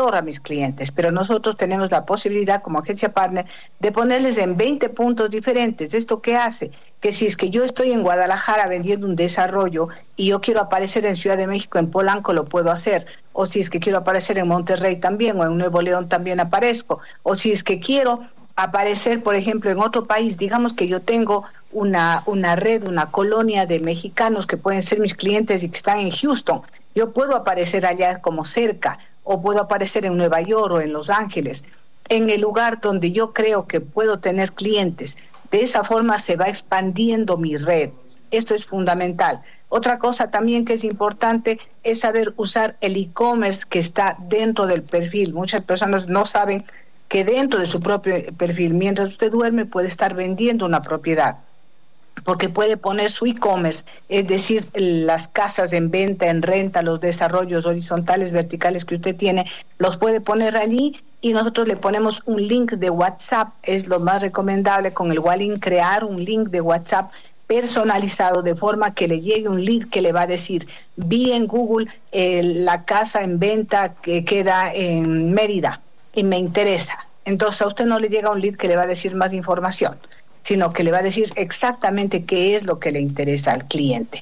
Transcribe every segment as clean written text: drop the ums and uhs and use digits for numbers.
conocedor a mis clientes, pero nosotros tenemos la posibilidad como agencia partner de ponerles en 20 puntos diferentes. ¿Esto qué hace? Que si es que yo estoy en Guadalajara vendiendo un desarrollo y yo quiero aparecer en Ciudad de México, en Polanco, lo puedo hacer. O si es que quiero aparecer en Monterrey también, o en Nuevo León también aparezco. O si es que quiero aparecer, por ejemplo, en otro país, digamos que yo tengo una red, una colonia de mexicanos que pueden ser mis clientes y que están en Houston. Yo puedo aparecer allá como cerca, o puedo aparecer en Nueva York o en Los Ángeles, en el lugar donde yo creo que puedo tener clientes. De esa forma se va expandiendo mi red. Esto es fundamental. Otra cosa también que es importante es saber usar el e-commerce que está dentro del perfil. Muchas personas no saben que dentro de su propio perfil, mientras usted duerme, puede estar vendiendo una propiedad, porque puede poner su e-commerce, es decir, las casas en venta, en renta, los desarrollos horizontales, verticales que usted tiene, los puede poner allí y nosotros le ponemos un link de WhatsApp. Es lo más recomendable con el Wallin, crear un link de WhatsApp personalizado de forma que le llegue un lead que le va a decir: vi en Google la casa en venta que queda en Mérida y me interesa. Entonces a usted no le llega un lead que le va a decir más información, sino que le va a decir exactamente qué es lo que le interesa al cliente.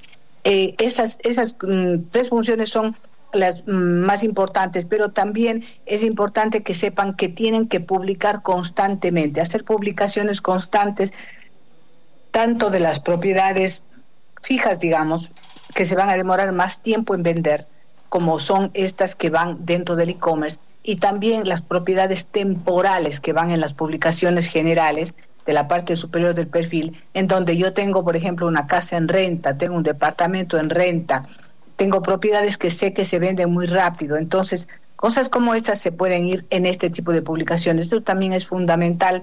Esas tres funciones son las más importantes, pero también es importante que sepan que tienen que publicar constantemente, hacer publicaciones constantes, tanto de las propiedades fijas, digamos, que se van a demorar más tiempo en vender, como son estas que van dentro del e-commerce, y también las propiedades temporales que van en las publicaciones generales de la parte superior del perfil, en donde yo tengo, por ejemplo, una casa en renta, tengo un departamento en renta, tengo propiedades que sé que se venden muy rápido. Entonces, cosas como estas se pueden ir en este tipo de publicaciones. Esto también es fundamental,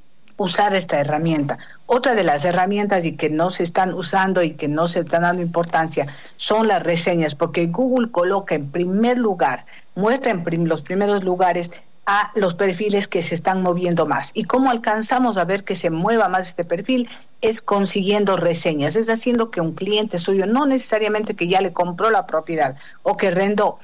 usar esta herramienta. Otra de las herramientas y que no se están usando y que no se están dando importancia son las reseñas, porque Google coloca en primer lugar, muestra en los primeros lugares a los perfiles que se están moviendo más. ¿Y cómo alcanzamos a ver que se mueva más este perfil? Es consiguiendo reseñas, es haciendo que un cliente suyo, no necesariamente que ya le compró la propiedad o que rentó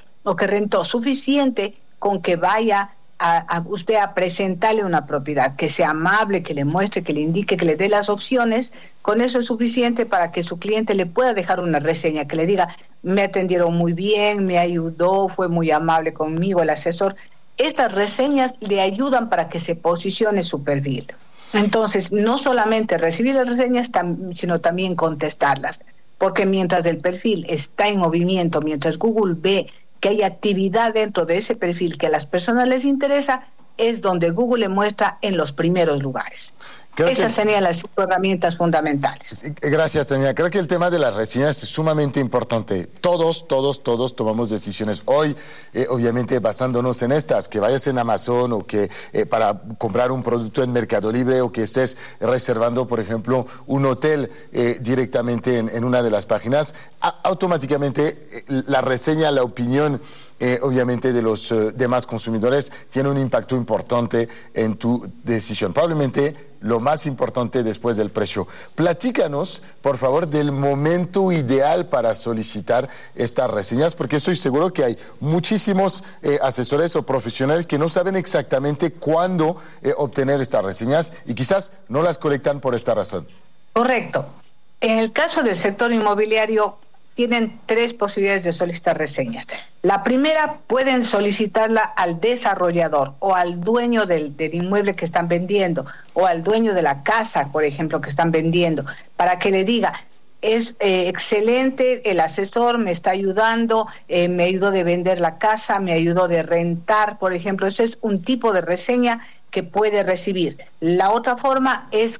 suficiente con que vaya a usted a presentarle una propiedad, que sea amable, que le muestre, que le indique, que le dé las opciones. Con eso es suficiente para que su cliente le pueda dejar una reseña, que le diga: me atendieron muy bien, me ayudó, fue muy amable conmigo el asesor. Estas reseñas le ayudan para que se posicione su perfil. Entonces, no solamente recibir las reseñas, sino también contestarlas, porque mientras el perfil está en movimiento, mientras Google ve que hay actividad dentro de ese perfil que a las personas les interesa, es donde Google le muestra en los primeros lugares. Esas serían las herramientas fundamentales. Gracias, Tania. Creo que el tema de las reseñas es sumamente importante. Todos tomamos decisiones hoy, obviamente basándonos en estas, que vayas en Amazon o que para comprar un producto en Mercado Libre, o que estés reservando, por ejemplo, un hotel directamente en una de las páginas, automáticamente la reseña, la opinión, obviamente, de los demás consumidores tiene un impacto importante en tu decisión. Probablemente lo más importante después del precio. Platícanos, por favor, del momento ideal para solicitar estas reseñas, porque estoy seguro que hay muchísimos asesores o profesionales que no saben exactamente cuándo obtener estas reseñas y quizás no las colectan por esta razón. Correcto. En el caso del sector inmobiliario, tienen tres posibilidades de solicitar reseñas. La primera, pueden solicitarla al desarrollador o al dueño del inmueble que están vendiendo, o al dueño de la casa, por ejemplo, que están vendiendo, para que le diga: es excelente, el asesor me está ayudando, me ayudó de vender la casa, me ayudó de rentar, por ejemplo. Eso es un tipo de reseña que puede recibir. La otra forma es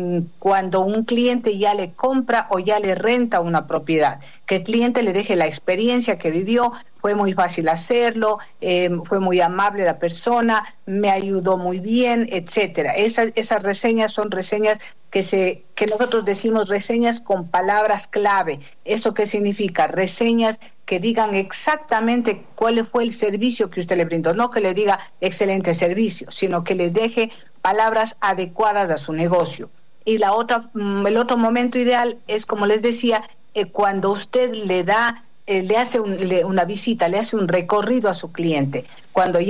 cuando un cliente ya le compra o ya le renta una propiedad, que el cliente le deje la experiencia que vivió: fue muy fácil hacerlo, fue muy amable la persona, me ayudó muy bien, etcétera. Esas reseñas son reseñas que nosotros decimos reseñas con palabras clave. ¿Eso qué significa? Reseñas que digan exactamente cuál fue el servicio que usted le brindó, no que le diga excelente servicio, sino que le deje palabras adecuadas a su negocio. Y el otro momento ideal es, como les decía, cuando usted le hace una visita, le hace un recorrido a su cliente, cuando ya